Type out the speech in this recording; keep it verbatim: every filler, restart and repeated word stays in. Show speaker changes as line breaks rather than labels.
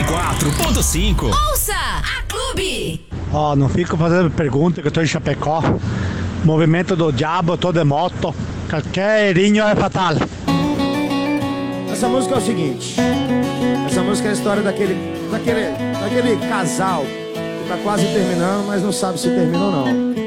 quatro ponto cinco.
Ouça a Clube.
Ó, oh, não fico fazendo pergunta que eu tô em Chapecó. Movimento do diabo, eu tô de moto. Qualquer erinho é fatal.
Essa música é o seguinte. Essa música é a história daquele, daquele, daquele casal que tá quase terminando, mas não sabe se termina ou não.